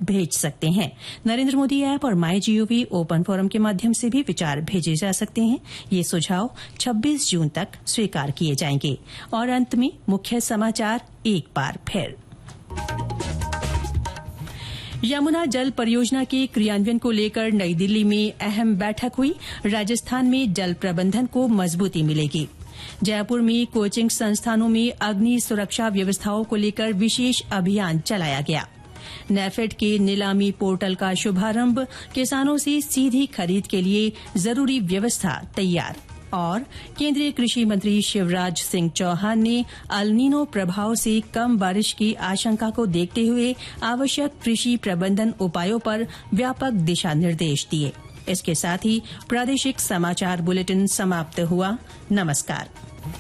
भेज सकते हैं। नरेंद्र मोदी ऐप और MyGov ओपन फोरम के माध्यम से भी विचार भेजे जा सकते हैं। ये सुझाव 26 जून तक स्वीकार किए जाएंगे। और अंत में मुख्य समाचार एक बार फिर। यमुना जल परियोजना के क्रियान्वयन को लेकर नई दिल्ली में अहम बैठक हुई। राजस्थान में जल प्रबंधन को मजबूती मिलेगी। जयपुर में कोचिंग संस्थानों में अग्नि सुरक्षा व्यवस्थाओं को लेकर विशेष अभियान चलाया गया। नेफेड के नीलामी पोर्टल का शुभारंभ, किसानों से सीधी खरीद के लिए जरूरी व्यवस्था तैयार। और केंद्रीय कृषि मंत्री शिवराज सिंह चौहान ने अल-नीनो प्रभाव से कम बारिश की आशंका को देखते हुए आवश्यक कृषि प्रबंधन उपायों पर व्यापक दिशा निर्देश दिए। इसके साथ ही प्रादेशिक समाचार बुलेटिन समाप्त हुआ। नमस्कार।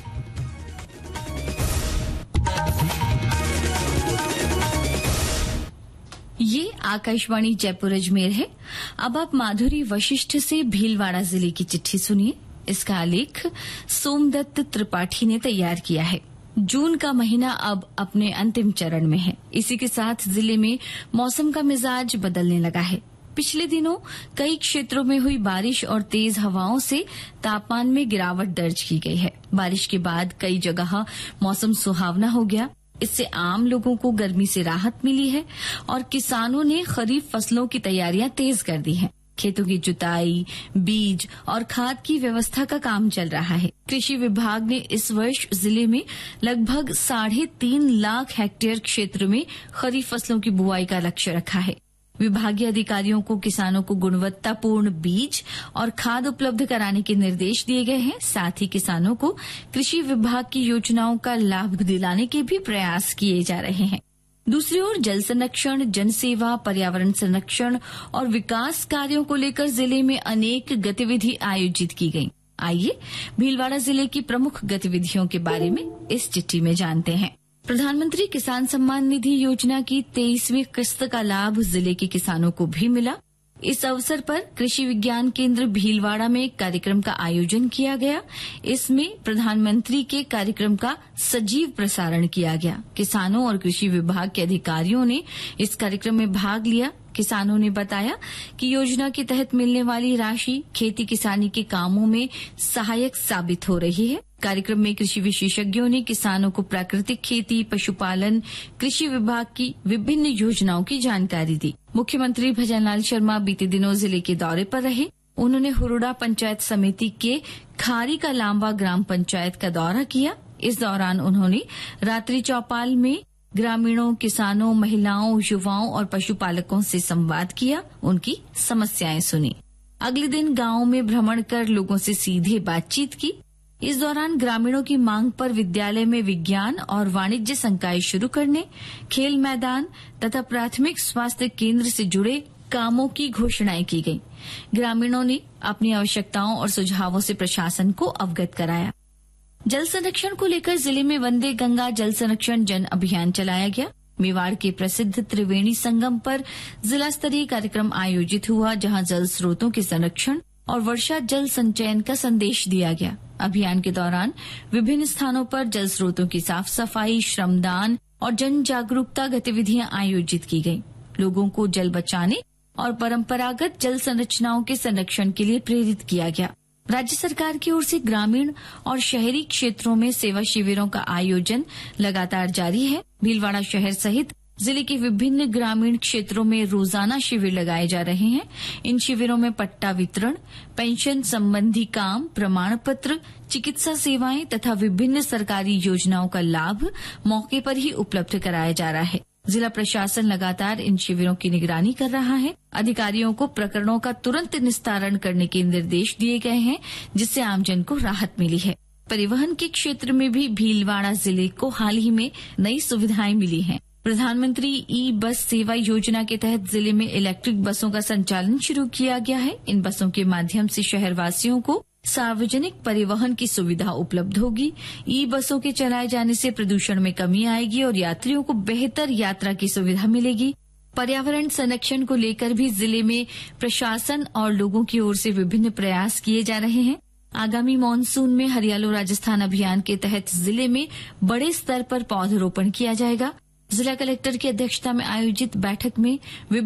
ये आकाशवाणी जयपुर अजमेर है। अब आप माधुरी वशिष्ठ से भीलवाड़ा जिले की चिट्ठी सुनिए। इसका आलेख सोमदत्त त्रिपाठी ने तैयार किया है। जून का महीना अब अपने अंतिम चरण में है। इसी के साथ जिले में मौसम का मिजाज बदलने लगा है। पिछले दिनों कई क्षेत्रों में हुई बारिश और तेज हवाओं से तापमान में गिरावट दर्ज की गई है। बारिश के बाद कई जगह मौसम सुहावना हो गया। इससे आम लोगों को गर्मी से राहत मिली है और किसानों ने खरीफ फसलों की तैयारियां तेज कर दी हैं। खेतों की जुताई, बीज और खाद की व्यवस्था का काम चल रहा है। कृषि विभाग ने इस वर्ष जिले में लगभग 3.5 लाख हेक्टेयर क्षेत्र में खरीफ फसलों की बुआई का लक्ष्य रखा है। विभागीय अधिकारियों को किसानों को गुणवत्तापूर्ण बीज और खाद उपलब्ध कराने के निर्देश दिए गए हैं। साथ ही किसानों को कृषि विभाग की योजनाओं का लाभ दिलाने के भी प्रयास किए जा रहे हैं। दूसरी ओर जल संरक्षण, जनसेवा, पर्यावरण संरक्षण और विकास कार्यों को लेकर जिले में अनेक गतिविधि आयोजित की गई। आइए भीलवाड़ा जिले की प्रमुख गतिविधियों के बारे में इस चिट्ठी में जानते हैं। प्रधानमंत्री किसान सम्मान निधि योजना की 23वीं किस्त का लाभ जिले के किसानों को भी मिला। इस अवसर पर कृषि विज्ञान केंद्र भीलवाड़ा में एक कार्यक्रम का आयोजन किया गया। इसमें प्रधानमंत्री के कार्यक्रम का सजीव प्रसारण किया गया। किसानों और कृषि विभाग के अधिकारियों ने इस कार्यक्रम में भाग लिया। किसानों ने बताया कि योजना के तहत मिलने वाली राशि खेती किसानी के कामों में सहायक साबित हो रही है। कार्यक्रम में कृषि विशेषज्ञों ने किसानों को प्राकृतिक खेती, पशुपालन, कृषि विभाग की विभिन्न योजनाओं की जानकारी दी। मुख्यमंत्री भजनलाल शर्मा बीते दिनों जिले के दौरे पर रहे। उन्होंने हुरुडा पंचायत समिति के खारी का लांबा ग्राम पंचायत का दौरा किया। इस दौरान उन्होंने रात्रि चौपाल में ग्रामीणों, किसानों, महिलाओं, युवाओं और पशुपालकों से संवाद किया, उनकी समस्याएं सुनी। अगले दिन गांवों में भ्रमण कर लोगों से सीधे बातचीत की। इस दौरान ग्रामीणों की मांग पर विद्यालय में विज्ञान और वाणिज्य संकाय शुरू करने, खेल मैदान तथा प्राथमिक स्वास्थ्य केंद्र से जुड़े कामों की घोषणाएं की गई। ग्रामीणों ने अपनी आवश्यकताओं और सुझावों से प्रशासन को अवगत कराया। जल संरक्षण को लेकर जिले में वंदे गंगा जल संरक्षण जन अभियान चलाया गया। मेवाड़ के प्रसिद्ध त्रिवेणी संगम पर जिला स्तरीय कार्यक्रम आयोजित हुआ, जहां जल स्रोतों के संरक्षण और वर्षा जल संचयन का संदेश दिया गया। अभियान के दौरान विभिन्न स्थानों पर जल स्रोतों की साफ सफाई, श्रमदान और जन जागरूकता गतिविधियां आयोजित की गयी। लोगों को जल बचाने और परंपरागत जल संरचनाओं के संरक्षण के लिए प्रेरित किया गया। राज्य सरकार की ओर से ग्रामीण और शहरी क्षेत्रों में सेवा शिविरों का आयोजन लगातार जारी है। भीलवाड़ा शहर सहित जिले के विभिन्न ग्रामीण क्षेत्रों में रोजाना शिविर लगाए जा रहे हैं। इन शिविरों में पट्टा वितरण, पेंशन संबंधी काम, प्रमाण पत्र, चिकित्सा सेवाएं तथा विभिन्न सरकारी योजनाओं का लाभ मौके पर ही उपलब्ध कराया जा रहा है। जिला प्रशासन लगातार इन शिविरों की निगरानी कर रहा है। अधिकारियों को प्रकरणों का तुरंत निस्तारण करने के निर्देश दिए गए हैं, जिससे आमजन को राहत मिली है। परिवहन के क्षेत्र में भी भीलवाड़ा जिले को हाल ही में नई सुविधाएं मिली हैं। प्रधानमंत्री ई बस सेवा योजना के तहत जिले में इलेक्ट्रिक बसों का संचालन शुरू किया गया है। इन बसों के माध्यम से शहरवासियों को सार्वजनिक परिवहन की सुविधा उपलब्ध होगी। ई बसों के चलाए जाने से प्रदूषण में कमी आएगी और यात्रियों को बेहतर यात्रा की सुविधा मिलेगी। पर्यावरण संरक्षण को लेकर भी जिले में प्रशासन और लोगों की ओर से विभिन्न प्रयास किए जा रहे हैं। आगामी मानसून में हरियालो राजस्थान अभियान के तहत जिले में बड़े स्तर पर पौधरोपण किया जाएगा। जिला कलेक्टर की अध्यक्षता में आयोजित बैठक में